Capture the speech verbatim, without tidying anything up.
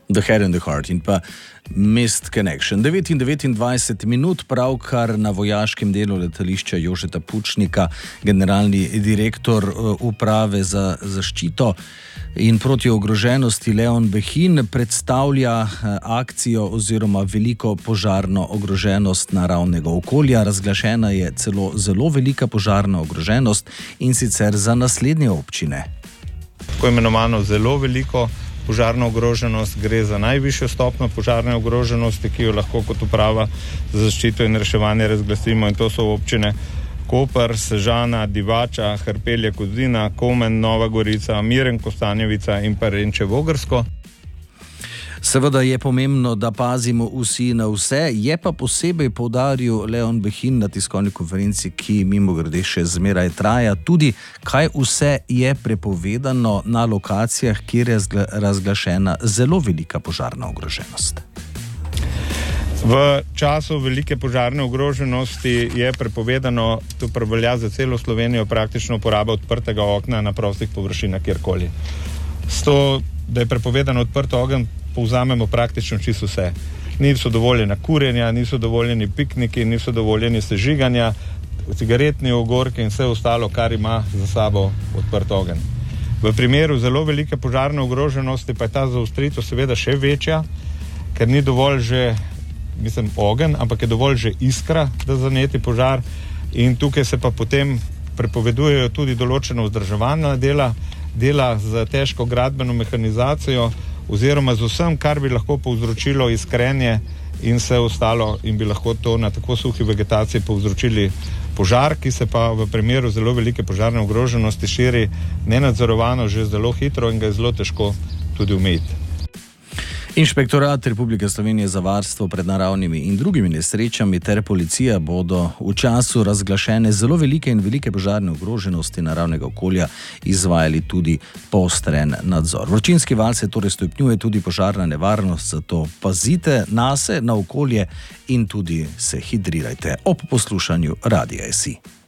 The Head and the Heart in pa Missed Connection. devet in devetindvajset minut, pravkar na vojaškem delu letališča Jožeta Pučnika, generalni direktor uprave za zaščito in protiogroženosti Leon Behin predstavlja akcijo oziroma veliko požarno ogroženost naravnega okolja. Razglašena je celo zelo velika požarna ogroženost, in sicer za naslednje občine. Tako imenovano zelo veliko požarno ogroženost, gre za najvišjo stopnjo požarne ogroženosti, ki jo lahko kot uprava za zaščito in reševanje razglasimo, in to so občine Koper, Sežana, Divača, Hrpelje, Kozina, Komen, Nova Gorica, Miren, Kostanjevica in pa Renče Vogrsko. Seveda je pomembno, da pazimo vsi na vse, je pa posebej poudaril Leon Behin na tiskovni konferenci, ki mimogrede še zmeraj traja, tudi kaj vse je prepovedano na lokacijah, kjer je razglašena zelo velika požarna ogroženost. V času velike požarne ogroženosti je prepovedano, to prevelja za celo Slovenijo, praktično uporaba odprtega okna na prostih površinah kjerkoli. S to, da je prepovedano odprt ogenj, povzamemo praktično čisto vse. Niso dovoljena kurjenja, niso dovoljeni pikniki, niso dovoljeni sežiganja, cigaretni ogorki in vse ostalo, kar ima za sabo odprt ogenj. V primeru zelo velike požarne ogroženosti pa je ta zaostritev seveda še večja, ker ni dovolj že, mislim, ogenj, ampak je dovolj že iskra, da zaneti požar, in tukaj se pa potem prepovedujejo tudi določena vzdrževalna dela, dela z težko gradbeno mehanizacijo, oziroma z vsem, kar bi lahko povzročilo iskrenje in vse ostalo, in bi lahko to na tako suhi vegetaciji povzročili požar, ki se pa v primeru zelo velike požarne ogroženosti širi nenadzorovano že zelo hitro in ga je zelo težko tudi omejiti. Inšpektorat Republike Slovenije za varstvo pred naravnimi in drugimi nesrečami ter policija bodo v času razglašene zelo velike in velike požarne ogroženosti naravnega okolja izvajali tudi poostren nadzor. Vročinski val se torej stopnjuje, tudi požarna nevarnost, zato pazite nase, na okolje in tudi se hidrirajte ob poslušanju Radia S I.